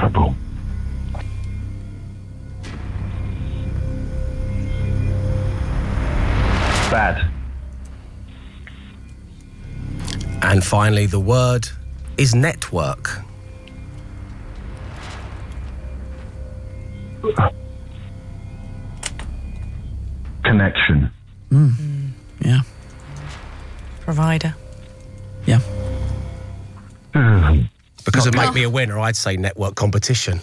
trouble. Bad. And finally, the word is network. Connection. Yeah. Provider. Yeah. Because it'd make me a winner, I'd say network competition.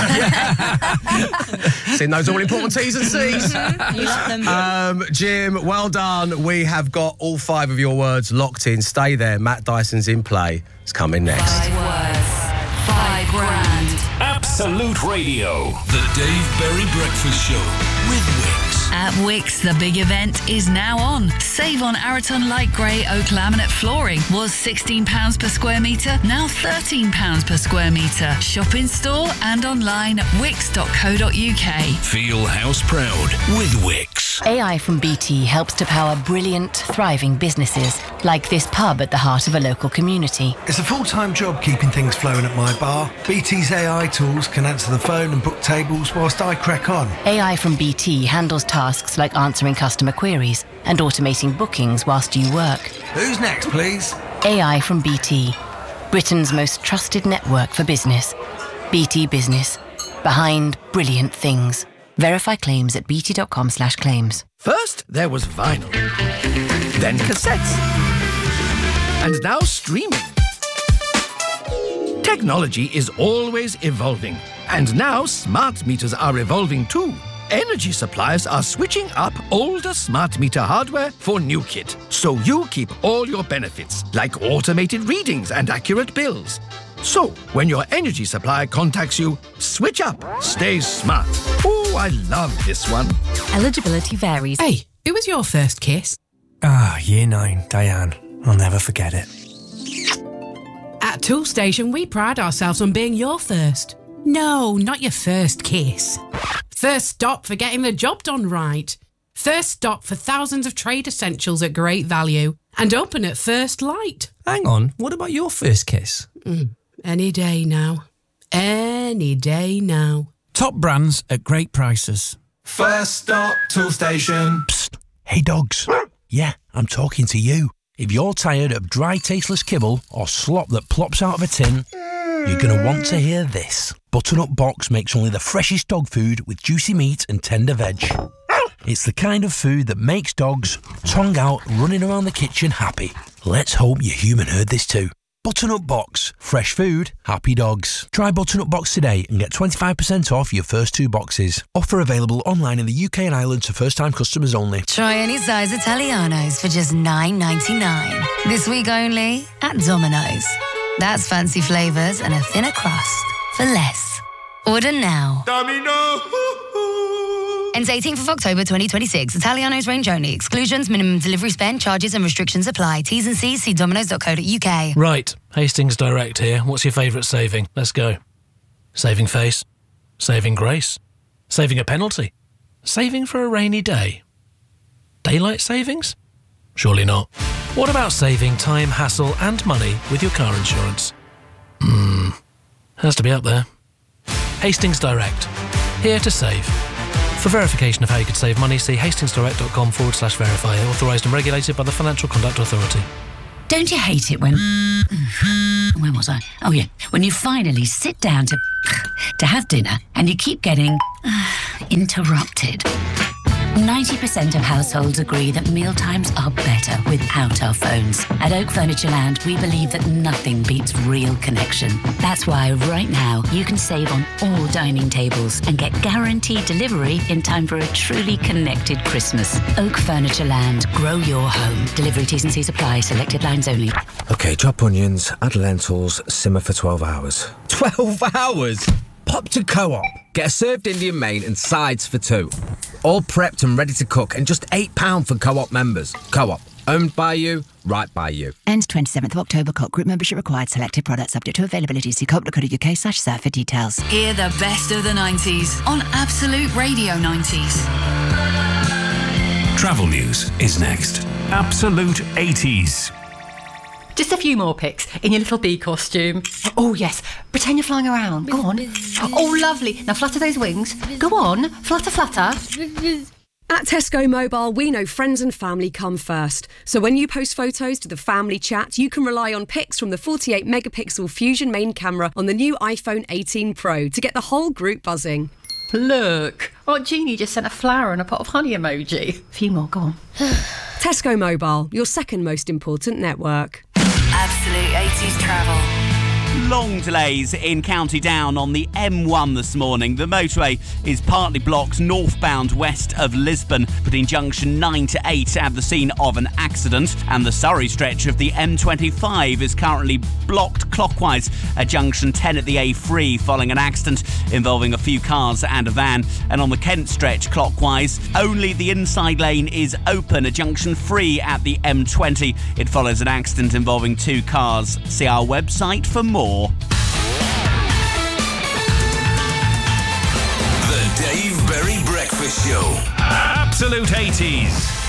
Seeing those all-important T's and C's. You love them. Jim, well done. We have got all 5 of your words locked in. Stay there. Matt Dyson's in play. It's coming next. 5 words, 5 grand. Absolute Radio. The Dave Berry Breakfast Show with Wix. At Wix, the big event is now on. Save on Araton Light Grey Oak Laminate Flooring. Was £16 per square metre, now £13 per square metre. Shop in store and online at wix.co.uk. Feel house proud with Wix. AI from BT helps to power brilliant, thriving businesses, like this pub at the heart of a local community. It's a full-time job keeping things flowing at my bar. BT's AI tools can answer the phone and book tables whilst I crack on. AI from BT handles tasks like answering customer queries and automating bookings whilst you work. Who's next, please? AI from BT, Britain's most trusted network for business. BT Business, behind brilliant things. Verify claims at bt.com/claims. First, there was vinyl, then cassettes, and now streaming. Technology is always evolving, and now smart meters are evolving too. Energy suppliers are switching up older smart meter hardware for new kit, so you keep all your benefits, like automated readings and accurate bills. So, when your energy supplier contacts you, switch up, stay smart. Oh, I love this one. Eligibility varies. Hey, who was your first kiss? Year 9, Diane. I'll never forget it. At Toolstation, we pride ourselves on being your first. No, not your first kiss. First stop for getting the job done right. First stop for thousands of trade essentials at great value. And open at first light. Hang on, what about your first kiss? Any day now. Any day now. Top brands at great prices. First stop, Toolstation. Psst. Hey dogs. Yeah, I'm talking to you. If you're tired of dry, tasteless kibble or slop that plops out of a tin, you're going to want to hear this. Butternut Box makes only the freshest dog food with juicy meat and tender veg. It's the kind of food that makes dogs, tongue out, running around the kitchen happy. Let's hope your human heard this too. Butternut Box. Fresh food, happy dogs. Try Butternut Box today and get 25% off your first 2 boxes. Offer available online in the UK and Ireland to first-time customers only. Try any size Italianos for just $9.99. This week only at Domino's. That's fancy flavours and a thinner crust for less. Order now. Domino! Ends 18th of October 2026. Italianos range only. Exclusions, minimum delivery spend, charges and restrictions apply. T's and C's, see dominos.co.uk. Right, Hastings Direct here. What's your favourite saving? Let's go. Saving face. Saving grace. Saving a penalty. Saving for a rainy day. Daylight savings? Surely not. What about saving time, hassle and money with your car insurance? Has to be up there. Hastings Direct. Here to save. For verification of how you could save money, see hastingsdirect.com/verify. Authorised and regulated by the Financial Conduct Authority. Don't you hate it when... Where was I? Oh, yeah. When you finally sit down to have dinner and you keep getting interrupted. 90% of households agree that mealtimes are better without our phones. At Oak Furniture Land, we believe that nothing beats real connection. That's why right now you can save on all dining tables and get guaranteed delivery in time for a truly connected Christmas. Oak Furniture Land. Grow your home. Delivery T's and C's apply. Selected lines only. OK, chop onions, add lentils, simmer for 12 hours. 12 hours? Pop to Co-op. Get a served Indian main and sides for 2. All prepped and ready to cook and just £8 for Co-op members. Co-op. Owned by you, right by you. Ends 27th of October. Co-op group membership required. Selected products subject to availability. See co-op.co.uk/surf for details. Hear the best of the 90s on Absolute Radio 90s. Travel news is next. Absolute 80s. Just a few more pics in your little bee costume. Oh, yes. Pretend you're flying around. Go on. Oh, lovely. Now flutter those wings. Go on. Flutter, flutter. At Tesco Mobile, we know friends and family come first. So when you post photos to the family chat, you can rely on pics from the 48 megapixel Fusion main camera on the new iPhone 18 Pro to get the whole group buzzing. Look. Aunt Jeannie just sent a flower and a pot of honey emoji. A few more. Go on. Tesco Mobile, your second most important network. Absolute 80s travel. Long delays in County Down on the M1 this morning. The motorway is partly blocked northbound west of Lisbon, putting junction 9 to 8 at the scene of an accident. And the Surrey stretch of the M25 is currently blocked clockwise at junction 10 at the A3 following an accident involving a few cars and a van. And on the Kent stretch clockwise, only the inside lane is open at junction 3 at the M20. It follows an accident involving 2 cars. See our website for more. The Dave Berry Breakfast Show. Absolute 80s.